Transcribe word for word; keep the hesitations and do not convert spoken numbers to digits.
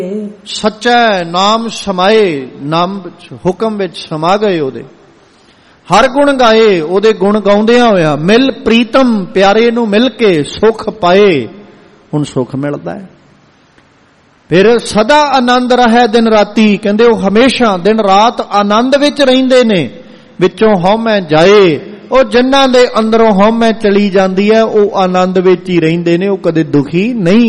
ਸੱਚਾ ਨਾਮ ਸਮਾਏ, ਨਾਮ ਹੁਕਮ ਵਿੱਚ ਸਮਾ ਗਏ ਉਹਦੇ। ਹਰ ਗੁਣ ਗਾਏ, ਉਹਦੇ ਗੁਣ ਗਾਉਂਦਿਆਂ ਹੋਇਆ। ਮਿਲ ਪ੍ਰੀਤਮ, ਪਿਆਰੇ ਨੂੰ ਮਿਲ ਕੇ ਸੁਖ ਪਾਏ। ਹੁਣ ਸੁਖ ਮਿਲਦਾ ਹੈ। ਫਿਰ ਸਦਾ ਆਨੰਦ ਰਹੇ ਦਿਨ ਰਾਤੀ, ਕਹਿੰਦੇ ਉਹ ਹਮੇਸ਼ਾ ਦਿਨ ਰਾਤ ਆਨੰਦ ਵਿੱਚ ਰਹਿੰਦੇ ਨੇ। ਵਿੱਚੋਂ ਹਉਮੈ ਜਾਏ, ਉਹ ਜਿਨ੍ਹਾਂ ਦੇ ਅੰਦਰੋਂ ਹਉਮੈ ਚਲੀ ਜਾਂਦੀ ਹੈ ਉਹ ਆਨੰਦ ਵਿੱਚ ਹੀ ਰਹਿੰਦੇ ਨੇ, ਉਹ ਕਦੇ ਦੁਖੀ ਨਹੀਂ